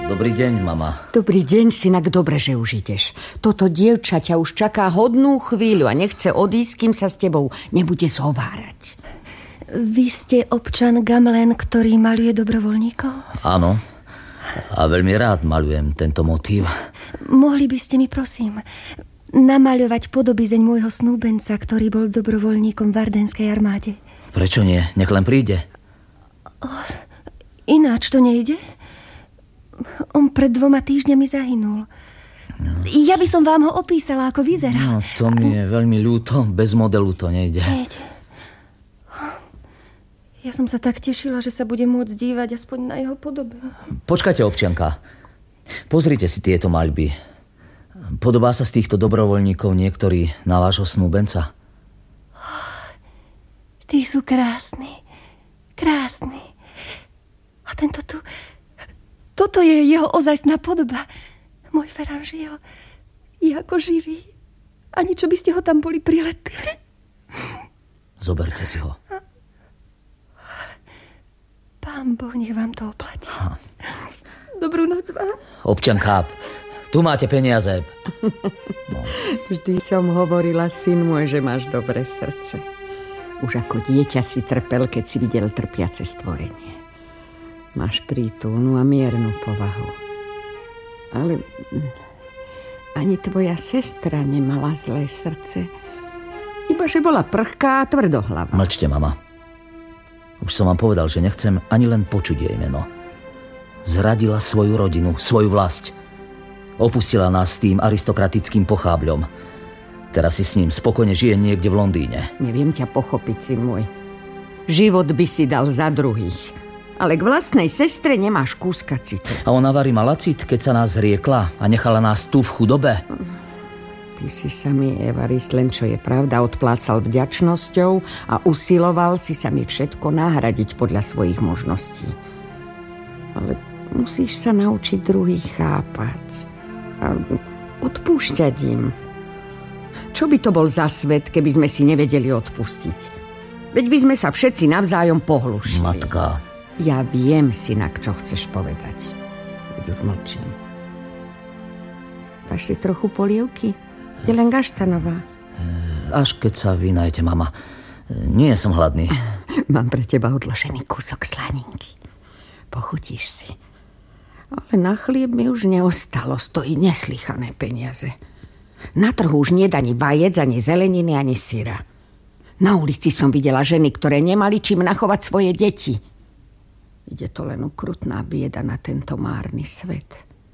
Dobrý deň, mama. Dobrý deň, synak, dobre, že už ideš. Toto dievča ťa už čaká hodnú chvíľu a nechce odísť, kým sa s tebou nebude zhovárať. Vy ste občan Gamlen, ktorý maľuje dobrovoľníkov? Áno. A veľmi rád maľujem tento motív. Mohli by ste mi, prosím, namaľovať podobizeň môjho snúbenca, ktorý bol dobrovoľníkom v ardenskej armáde? Prečo nie? Nech len príde. Ináč to nejde? On pred 2 týždňami zahynul. No. Ja by som vám ho opísala, ako vyzerá. No, to mi je veľmi ľúto. Bez modelu to nejde. Ja som sa tak tešila, že sa bude môcť dívať aspoň na jeho podobu. Počkajte, občianka. Pozrite si tieto maľby. Podobá sa z týchto dobrovoľníkov niektorý na vášho snúbenca? Tí sú krásni. Krásni. A tento tu... Toto je jeho ozajstná podoba. Môj Feranžiel je ako živý. Ani čo by ste ho tam boli prilepili. Zoberte si ho. Pán Boh, nech vám to oplatí. Dobrú noc vám. Občianka, tu máte peniaze. No. Vždy som hovorila, syn môj, že máš dobré srdce. Už ako dieťa si trpel, keď si videl trpiace stvorenie. Máš prítulnú a miernu povahu. Ale ani tvoja sestra nemala zlé srdce. Iba, že bola prchká a tvrdohlava. Mlčte, mama. Už som vám povedal, že nechcem ani len počuť jej meno. Zradila svoju rodinu, svoju vlast. Opustila nás s tým aristokratickým pochábľom. Teraz si s ním spokojne žije niekde v Londýne. Neviem ťa pochopiť, syn môj. Život by si dal za druhých. Ale k vlastnej sestre nemáš kúska citu. A ona varí mala cit, keď sa nás zriekla a nechala nás tu v chudobe? Ty si sa mi, Evarist, len čo je pravda, odplácal vďačnosťou a usiloval si sa mi všetko nahradiť podľa svojich možností. Ale musíš sa naučiť druhých chápať a odpúšťať im. Čo by to bol za svet, keby sme si nevedeli odpustiť? Veď by sme sa všetci navzájom pohlušili. Matka... Ja viem, synak, čo chceš povedať. Veď už mlčím. Dáš si trochu polievky? Je len gaštanová. Až keď sa vynajete, mama. Nie som hladný. Mám pre teba odložený kúsok slaninky. Pochutíš si. Ale na chlieb mi už neostalo. Stojí neslychané peniaze. Na trhu už nie ani vajec, ani zeleniny, ani syra. Na ulici som videla ženy, ktoré nemali čím nachovať svoje deti. Ide to len ukrutná bieda na tento márny svet.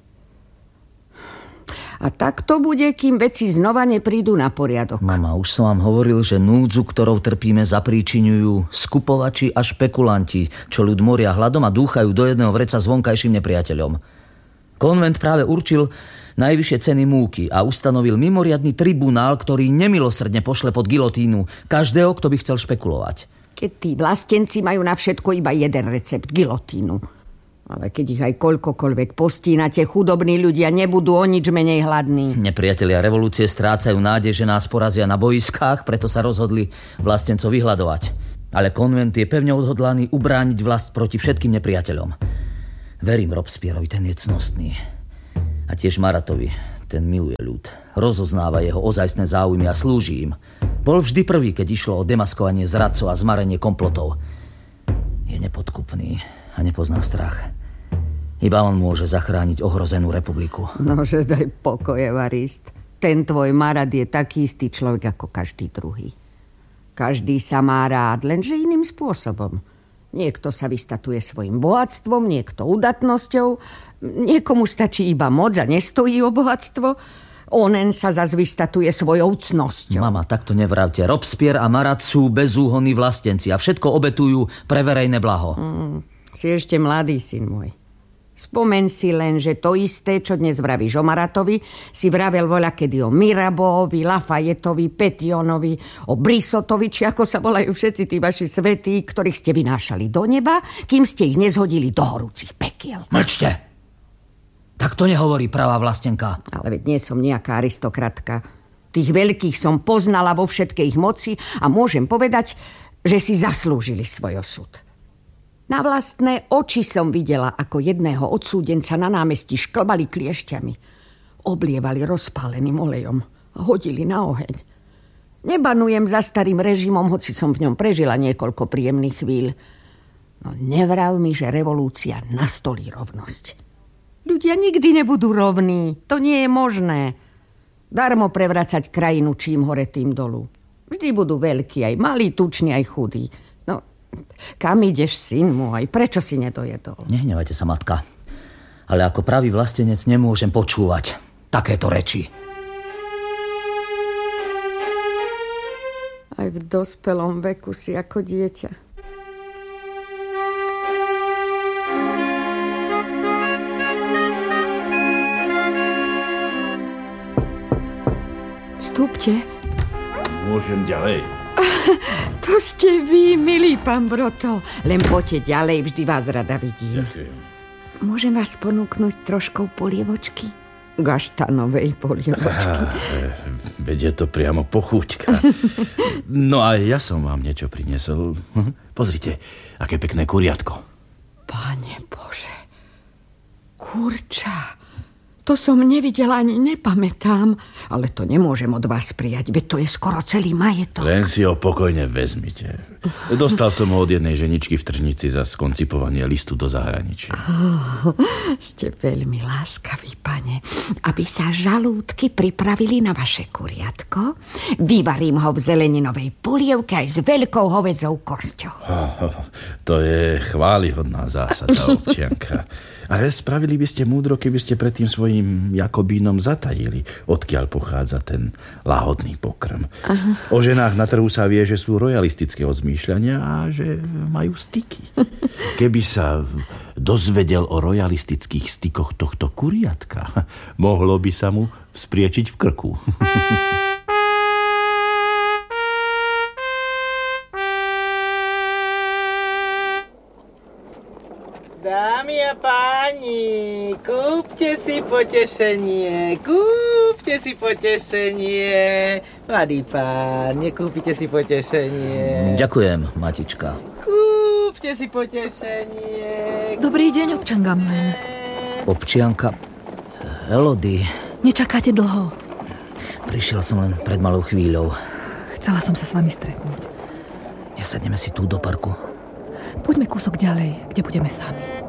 A tak to bude, kým veci znova neprídu na poriadok. Mama, už som vám hovoril, že núdzu, ktorou trpíme, zapríčiňujú skupovači a špekulanti, čo ľud moria hladom a dúchajú do jedného vreca s vonkajším nepriateľom. Konvent práve určil najvyššie ceny múky a ustanovil mimoriadny tribunál, ktorý nemilosrdne pošle pod gilotínu každého, kto by chcel špekulovať. Keď tí vlastenci majú na všetko iba jeden recept, gilotínu. Ale keď ich aj koľkokoľvek postínate, chudobní ľudia nebudú o nič menej hladní. Nepriatelia revolúcie strácajú nádej, že nás porazia na boiskách, preto sa rozhodli vlastencov vyhľadovať. Ale konvent je pevne odhodlaný ubrániť vlast proti všetkým nepriateľom. Verím Robespierrovi, ten je cnostný. A tiež Maratovi, ten miluje ľud. Rozoznáva jeho ozajstné záujmy a slúži im. Bol vždy prvý, keď išlo o demaskovanie zradcov a zmarenie komplotov. Je nepodkupný a nepozná strach. Iba on môže zachrániť ohrozenú republiku. Nože daj pokoj, Evarist. Ten tvoj Marat je taký istý človek ako každý druhý. Každý sa má rád, lenže iným spôsobom. Niekto sa vystatuje svojim bohatstvom, niekto udatnosťou, niekomu stačí iba moc a nestojí o bohatstvo. Onen sa zas vystatuje svojou cnosťou. Mama, takto nevravte. Robespierre a Marat sú bezúhonní vlastenci a všetko obetujú pre verejné blaho. Si ešte mladý, syn môj. Spomeň si len, že to isté, čo dnes vravíš o Maratovi, si vravel voľakedy o Mirabeauovi, Lafayettovi, Petionovi, o Brissotovi, či ako sa volajú všetci tí vaši svätí, ktorých ste vynášali do neba, kým ste ich nezhodili do horúcich pekiel. Mlčte! Tak to nehovorí pravá vlastenka. Ale veď nie som nejaká aristokratka. Tých veľkých som poznala vo všetkej ich moci a môžem povedať, že si zaslúžili svoj osud. Na vlastné oči som videla, ako jedného odsúdenca na námestí šklbali kliešťami. Oblievali rozpáleným olejom a hodili na oheň. Nebanujem za starým režimom, hoci som v ňom prežila niekoľko príjemných chvíľ. No nevrav mi, že revolúcia nastolí rovnosť. Ľudia nikdy nebudú rovní. To nie je možné. Darmo prevracať krajinu čím hore, tým dolu. Vždy budú veľkí, aj malí, tuční, aj chudí. No, kam ideš, syn môj? Prečo si nedojedol? Nehnevajte sa, matka. Ale ako pravý vlastenec nemôžem počúvať takéto reči. Aj v dospelom veku si ako dieťa. Vstúpte. Môžem ďalej? To ste vy, milý pán Broto. Len poďte ďalej, vždy vás rada vidím. Ďakujem. Môžem vás ponúknuť troškou polievočky? Gaštanovej polievočky. Veď je to priamo pochúťka. No a ja som vám niečo priniesol. Pozrite, aké pekné kuriatko. Pane Bože, kurča. To som nevidela ani nepamätám, ale to nemôžem od vás prijať, veď to je skoro celý majetok. Len si ho pokojne vezmite. Dostal som ho od jednej ženičky v tržnici za skoncipovanie listu do zahraničia. Ste veľmi láskaví, pane. Aby sa žalúdky pripravili na vaše kuriatko, vyvarím ho v zeleninovej polievke aj s veľkou hovedzou kosťou. To je chválihodná zásada, občianka. Ale spravili by ste múdro, keby ste pred tým svojím Jakobínom zatajili, odkiaľ pochádza ten lahodný pokrm. Aha. O ženách na trhu sa vie, že sú rojalistického zmýšľania a že majú styky. Keby sa dozvedel o rojalistických stykoch tohto kuriatka, mohlo by sa mu vzpriečiť v krku. Dámy a páni, kúpte si potešenie, kúpte si potešenie. Mladý pán, nekúpite si potešenie. Ďakujem, matička. Kúpte si potešenie. Dobrý deň, občanka Gamlen. Občianka Elody. Nečakáte dlho. Prišiel som len pred malou chvíľou. Chcela som sa s vami stretnúť. Nesadneme si tu do parku. Poďme kúsok ďalej, kde budeme sami.